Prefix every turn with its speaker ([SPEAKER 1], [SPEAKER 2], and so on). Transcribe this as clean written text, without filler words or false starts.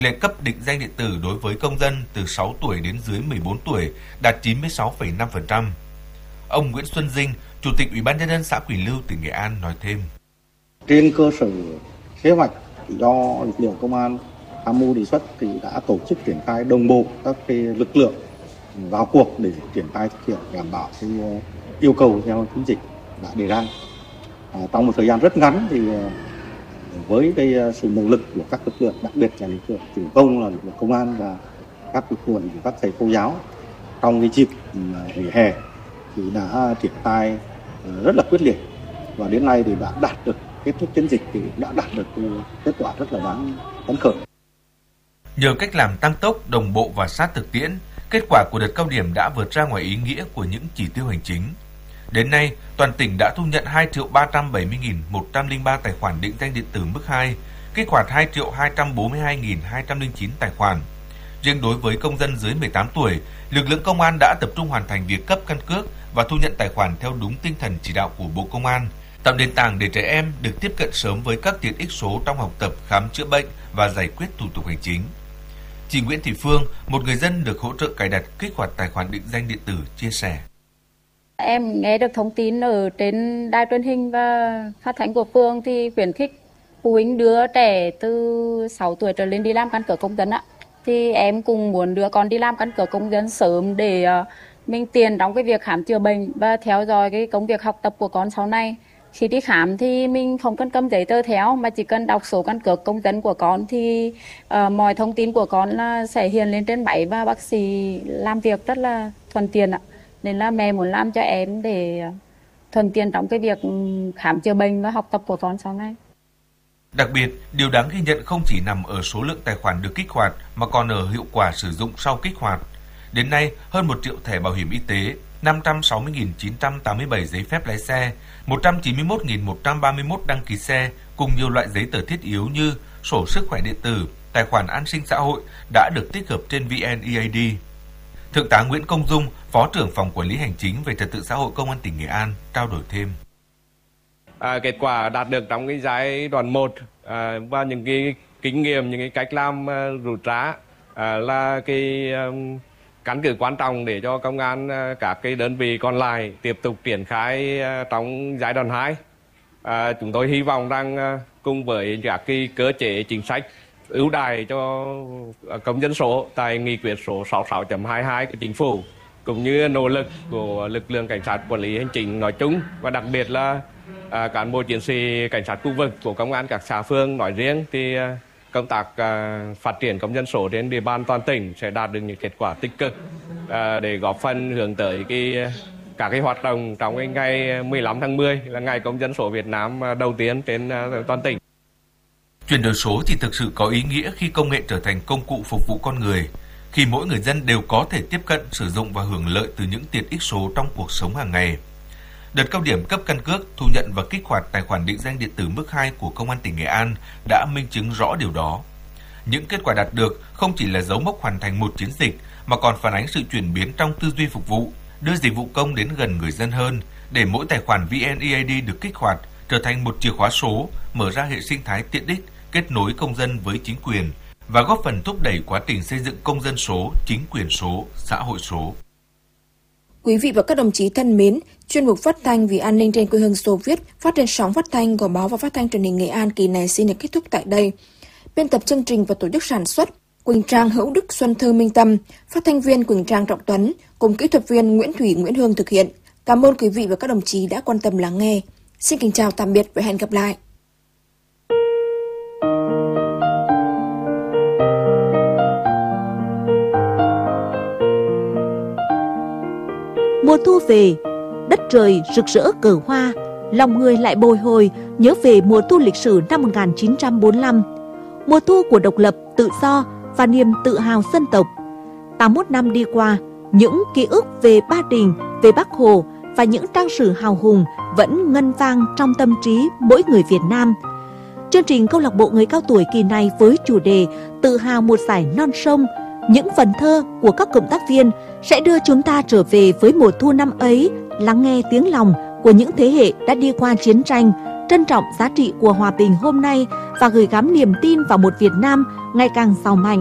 [SPEAKER 1] Lệ cấp định danh điện tử đối với công dân từ 6 tuổi đến dưới 14 tuổi đạt 96,5%. Ông Nguyễn Xuân Dinh, Chủ tịch Ủy ban nhân dân xã Quỳnh Lưu, tỉnh Nghệ An nói thêm:
[SPEAKER 2] Trên cơ sở kế hoạch do lực lượng công an tham mưu đề xuất thì đã tổ chức triển khai đồng bộ các lực lượng vào cuộc để triển khai thực hiện đảm bảo yêu cầu theo chiến dịch đã đề ra. Trong một thời gian rất ngắn thì với sự nỗ lực của các lực lượng, đặc biệt là lực lượng chủ công là lực lượng công an và các lực lượng của các thầy cô giáo trong cái dịp nghỉ hè thì đã triển khai rất là quyết liệt, và đến nay thì đã đạt được kết thúc chiến dịch, thì đã đạt được kết quả rất là đáng phấn khởi.
[SPEAKER 1] Nhờ cách làm tăng tốc, đồng bộ và sát thực tiễn, kết quả của đợt cao điểm đã vượt ra ngoài ý nghĩa của những chỉ tiêu hành chính. Đến nay, toàn tỉnh đã thu nhận 2.370.103 tài khoản định danh điện tử mức 2, kích hoạt 2.242.209 tài khoản. Riêng đối với công dân dưới 18 tuổi, lực lượng công an đã tập trung hoàn thành việc cấp căn cước và thu nhận tài khoản theo đúng tinh thần chỉ đạo của Bộ Công an, tạo nền tảng để trẻ em được tiếp cận sớm với các tiện ích số trong học tập, khám chữa bệnh và giải quyết thủ tục hành chính. Chị Nguyễn Thị Phương, một người dân được hỗ trợ cài đặt kích hoạt tài khoản định danh điện tử, chia sẻ:
[SPEAKER 3] Em nghe được thông tin ở trên đài truyền hình và phát thanh của phường thì khuyến khích phụ huynh đưa trẻ từ 6 tuổi trở lên đi làm căn cước công dân ạ. Thì em cũng muốn đưa con đi làm căn cước công dân sớm để mình tiện trong cái việc khám chữa bệnh và theo dõi cái công việc học tập của con sau này. Khi đi khám thì mình không cần cầm giấy tờ theo mà chỉ cần đọc số căn cước công dân của con thì mọi thông tin của con là sẽ hiện lên trên máy và bác sĩ làm việc rất là thuận tiện ạ. Nên là mẹ muốn làm cho em để thuận tiện trong cái việc khám chữa bệnh và học tập của con sau này.
[SPEAKER 1] Đặc biệt, điều đáng ghi nhận không chỉ nằm ở số lượng tài khoản được kích hoạt mà còn ở hiệu quả sử dụng sau kích hoạt. Đến nay, hơn 1 triệu thẻ bảo hiểm y tế, 560.987 giấy phép lái xe, 191.131 đăng ký xe cùng nhiều loại giấy tờ thiết yếu như sổ sức khỏe điện tử, tài khoản an sinh xã hội đã được tích hợp trên VNeID. Thượng tá Nguyễn Công Dung, Phó trưởng phòng quản lý hành chính về trật tự xã hội Công an tỉnh Nghệ An trao đổi thêm:
[SPEAKER 4] Kết quả đạt được trong cái giai đoạn 1 và những cái kinh nghiệm, những cái cách làm rút ra là cái căn cứ quan trọng để cho công an các cái đơn vị còn lại tiếp tục triển khai trong giai đoạn 2. Chúng tôi hy vọng rằng cùng với các cái cơ chế chính sách ưu đãi cho công dân số tại nghị quyết số 66.22 của chính phủ, cũng như nỗ lực của lực lượng cảnh sát quản lý hành chính nói chung và đặc biệt là cán bộ chiến sĩ cảnh sát khu vực của công an các xã phường nói riêng, thì công tác phát triển công dân số trên địa bàn toàn tỉnh sẽ đạt được những kết quả tích cực để góp phần hướng tới các cái hoạt động trong cái ngày 15 tháng 10 là ngày công dân số Việt Nam đầu tiên trên toàn tỉnh.
[SPEAKER 1] Chuyển đổi số thì thực sự có ý nghĩa khi công nghệ trở thành công cụ phục vụ con người, khi mỗi người dân đều có thể tiếp cận, sử dụng và hưởng lợi từ những tiện ích số trong cuộc sống hàng ngày. Đợt cao điểm cấp căn cước, thu nhận và kích hoạt tài khoản định danh điện tử mức 2 của Công an tỉnh Nghệ An đã minh chứng rõ điều đó. Những kết quả đạt được không chỉ là dấu mốc hoàn thành một chiến dịch mà còn phản ánh sự chuyển biến trong tư duy phục vụ, đưa dịch vụ công đến gần người dân hơn, để mỗi tài khoản VNeID được kích hoạt trở thành một chìa khóa số, mở ra hệ sinh thái tiện ích, kết nối công dân với chính quyền và góp phần thúc đẩy quá trình xây dựng công dân số, chính quyền số, xã hội số.
[SPEAKER 5] Quý vị và các đồng chí thân mến, chuyên mục phát thanh vì an ninh trên quê hương Xô Viết phát trên sóng phát thanh của báo và phát thanh truyền hình Nghệ An kỳ này xin được kết thúc tại đây. Biên tập chương trình và tổ chức sản xuất Quỳnh Trang, Hữu Đức, Xuân Thư, Minh Tâm, phát thanh viên Quỳnh Trang, Trọng Tuấn cùng kỹ thuật viên Nguyễn Thủy, Nguyễn Hương thực hiện. Cảm ơn quý vị và các đồng chí đã quan tâm lắng nghe. Xin kính chào tạm biệt và hẹn gặp lại.
[SPEAKER 6] Mùa thu về, đất trời rực rỡ cờ hoa, lòng người lại bồi hồi nhớ về mùa thu lịch sử năm 1945, mùa thu của độc lập, tự do và niềm tự hào dân tộc. 81 năm đi qua, những ký ức về Ba Đình, về Bác Hồ và những trang sử hào hùng vẫn ngân vang trong tâm trí mỗi người Việt Nam. Chương trình câu lạc bộ người cao tuổi kỳ này với chủ đề Tự hào một dải non sông, những vần thơ của các cộng tác viên sẽ đưa chúng ta trở về với mùa thu năm ấy, lắng nghe tiếng lòng của những thế hệ đã đi qua chiến tranh trân trọng giá trị của hòa bình hôm nay và gửi gắm niềm tin vào một Việt Nam ngày càng giàu mạnh,